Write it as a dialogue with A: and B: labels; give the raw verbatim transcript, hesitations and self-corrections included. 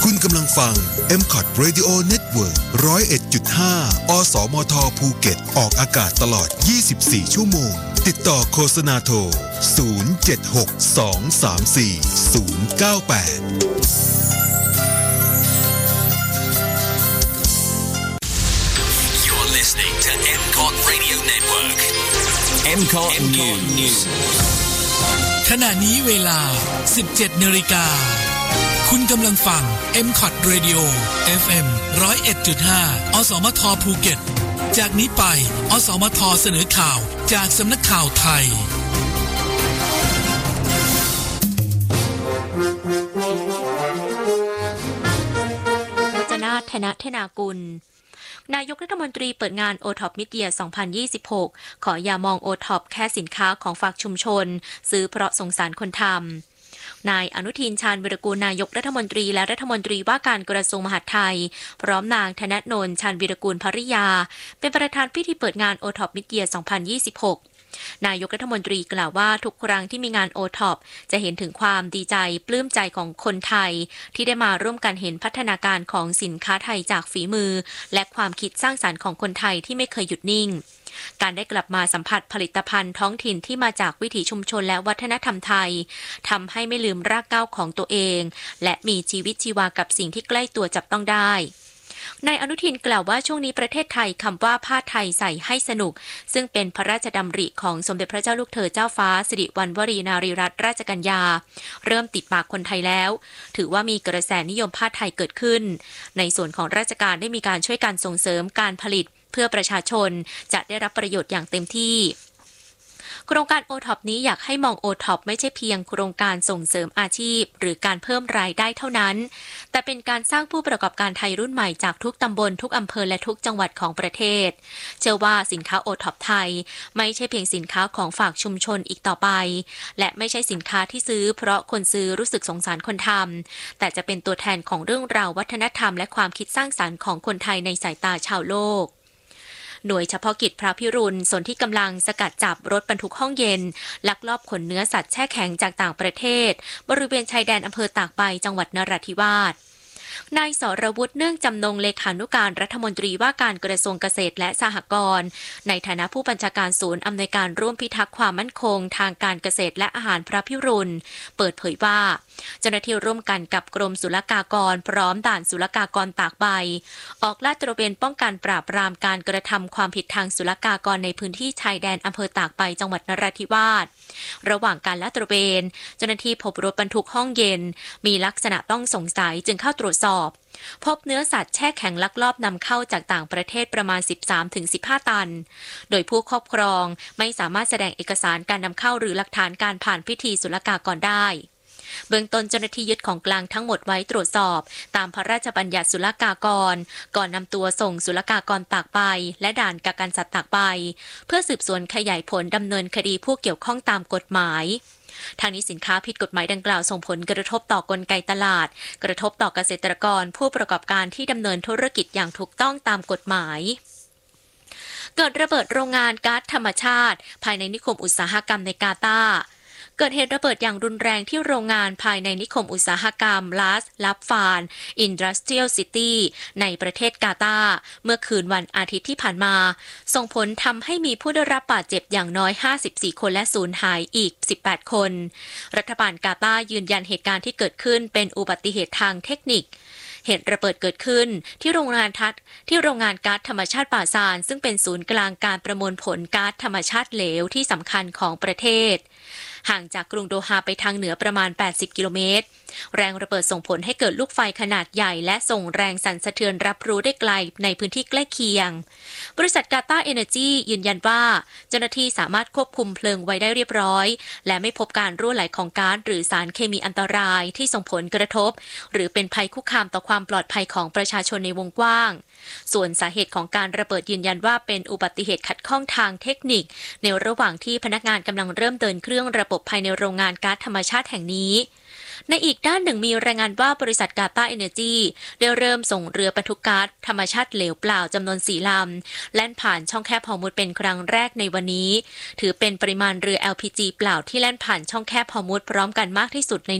A: คุณกำลังฟัง เอ็ม ซี โอ ที Radio Network หนึ่งศูนย์เอ็ดจุดห้า อสมทภูเก็ตออกอากาศตลอดยี่สิบสี่ชั่วโมงติดต่อโฆษณาโทรศูนย์ เจ็ด หก สอง สาม สี่ ศูนย์ เก้า แปด
B: You're listening to เอ็ม ซี โอ ที Radio Network เอ็ม ซี โอ ที News
C: ขณะนี้เวลา สิบเจ็ด นาฬิกาคุณกำลังฟัง เอ็ม ซี โอ ที Radio เอฟ เอ็ม หนึ่งศูนย์เอ็ดจุดห้า อสมทภูเก็ตจากนี้ไปอสมทเสนอข่าวจากสำนักข่าวไทย
D: วจนาถ ธนธนากุลนายกรัฐมนตรีเปิดงาน โอ ท็อป Mid-Year สองพันยี่สิบหก ขออย่ามอง โอ ท็อป แค่สินค้าของฝากชุมชนซื้อเพราะสงสารคนทำนายอนุทิน ชาญวิรากูลนายกรัฐมนตรีและรัฐมนตรีว่าการกระทรวงมหาดไทยพร้อมนางธนนนท์ ชาญวิรากูลภริยาเป็นประธานพิธีเปิดงาน โอ ท็อป Mid-Year สองพันยี่สิบหกนายกรัฐมนตรีกล่าวว่าทุกครั้งที่มีงาน โอ ท็อป จะเห็นถึงความดีใจปลื้มใจของคนไทยที่ได้มาร่วมกันเห็นพัฒนาการของสินค้าไทยจากฝีมือและความคิดสร้างสรรค์ของคนไทยที่ไม่เคยหยุดนิ่งการได้กลับมาสัมผัสผลิตภัณฑ์ท้องถิ่นที่มาจากวิถีชุมชนและวัฒนธรรมไทยทำให้ไม่ลืมรากเหง้าของตัวเองและมีชีวิตชีวากับสิ่งที่ใกล้ตัวจับต้องได้นายอนุทินกล่าวว่าช่วงนี้ประเทศไทยคำว่าผ้าไทยใส่ให้สนุกซึ่งเป็นพระราชดำริของสมเด็จพระเจ้าลูกเธอเจ้าฟ้าสิริวัณวรีนารีรัตนราชกัญญาเริ่มติดปากคนไทยแล้วถือว่ามีกระแสนิยมผ้าไทยเกิดขึ้นในส่วนของราชการได้มีการช่วยกันส่งเสริมการผลิตเพื่อประชาชนจะได้รับประโยชน์อย่างเต็มที่โครงการ โอ ท็อป นี้อยากให้มอง โอ ท็อป ไม่ใช่เพียงโครงการส่งเสริมอาชีพหรือการเพิ่มรายได้เท่านั้นแต่เป็นการสร้างผู้ประกอบการไทยรุ่นใหม่จากทุกตำบลทุกอำเภอและทุกจังหวัดของประเทศเชื่อว่าสินค้า โอ ท็อป ไทยไม่ใช่เพียงสินค้าของฝากชุมชนอีกต่อไปและไม่ใช่สินค้าที่ซื้อเพราะคนซื้อรู้สึกสงสารคนทำแต่จะเป็นตัวแทนของเรื่องราววัฒนธรรมและความคิดสร้างสรรค์ของคนไทยในสายตาชาวโลกหน่วยเฉพาะกิจพระพิรุณส่วนที่กำลังสกัดจับรถบรรทุกห้องเย็นลักลอบขนเนื้อสัตว์แช่แข็งจากต่างประเทศบริเวณชายแดนอำเภอตากใบจังหวัดนราธิวาสนายสรวุฒิเนื่องจำนงเลขานุการรัฐมนตรีว่าการกระทรวงเกษตรและสหกรณ์ในฐานะผู้บัญชาการศูนย์อำนวยการร่วมพิทักษ์ความมั่นคงทางการเกษตรและอาหารพระพิรุณเปิดเผยว่าเจ้าหน้าที่ร่วมกันกับกรมศุลกากรพร้อมด่านศุลกากรตากใบออกลาดตระเวนป้องกันปราบปรามการกระทำความผิดทางศุลกากรในพื้นที่ชายแดนอำเภอตากใบจังหวัดนราธิวาสระหว่างการลาดตระเวนเจ้าหน้าที่พบรถบรรทุกห้องเย็นมีลักษณะต้องสงสัยจึงเข้าตรวจสอบพบเนื้อสัตว์แช่แข็งลักลอบนำเข้าจากต่างประเทศประมาณ สิบสามถึงสิบห้า ตันโดยผู้ครอบครองไม่สามารถแสดงเอกสารการนำเข้าหรือหลักฐานการผ่านพิธีศุลกากรได้เบื้องต้นเจ้าหน้าที่ยึดของกลางทั้งหมดไว้ตรวจสอบตามพระราชบัญญัติศุลกากรก่อนนำตัวส่งศุลกากรตากใบและด่านกักกันสัตว์ตากใบเพื่อสืบสวนขยายผลดำเนินคดีผู้เกี่ยวข้องตามกฎหมายทางนี้สินค้าผิดกฎหมายดังกล่าวส่งผลกระทบต่อกลไกตลาดกระทบต่อเกษตรกรผู้ประกอบการที่ดำเนินธุรกิจอย่างถูกต้องตามกฎหมายเกิดระเบิดโรงงานก๊าซธรรมชาติภายในนิคมอุตสาหกรรมในกาตาร์เกิดเหตุระเบิดอย่างรุนแรงที่โรงงานภายในนิคมอุตสาหกรรมลาสลับฟานอินดัสเทรียลซิตี้ในประเทศกาตาร์เมื่อคืนวันอาทิตย์ที่ผ่านมาส่งผลทำให้มีผู้ได้รับบาดเจ็บอย่างน้อยห้าสิบสี่คนและสูญหายอีกสิบแปดคนรัฐบาลกาตาร์ยืนยันเหตุการณ์ที่เกิดขึ้นเป็นอุบัติเหตุทางเทคนิคเหตุระเบิดเกิดขึ้นที่โรงงานทัดที่โรงงานก๊าซธรรมชาติป่าซานซึ่งเป็นศูนย์กลางการประมวลผลก๊าซธรรมชาติเหลวที่สำคัญของประเทศห่างจากกรุงโดฮาไปทางเหนือประมาณแปดสิบกิโลเมตรแรงระเบิดส่งผลให้เกิดลูกไฟขนาดใหญ่และส่งแรงสั่นสะเทือนรับรู้ได้ไกลในพื้นที่ใกล้เคียงบริษัทกาตาร์เอเนอร์จียืนยันว่าเจ้าหน้าที่สามารถควบคุมเพลิงไว้ได้เรียบร้อยและไม่พบการรั่วไหลของก๊าซหรือสารเคมีอันตรายที่ส่งผลกระทบหรือเป็นภัยคุกคามต่อความปลอดภัยของประชาชนในวงกว้างส่วนสาเหตุของการระเบิดยืนยันว่าเป็นอุบัติเหตุขัดข้องทางเทคนิคในระหว่างที่พนักงานกำลังเริ่มเดินเครื่องระบบภายในโรงงานก๊าซธรรมชาติแห่งนี้ในอีกด้านหนึ่งมีรายงานว่าบริษัทกาตาร์เอเนอร์จีได้เริ่มส่งเรือบรรทุกก๊าซธรรมชาติเหลวเปล่าจำนวนสี่ลำแล่นผ่านช่องแคบฮอร์มุซเป็นครั้งแรกในวันนี้ถือเป็นปริมาณเรือ แอล พี จี เปล่าที่แล่นผ่านช่องแคบฮอร์มุซพร้อมกันมากที่สุดใน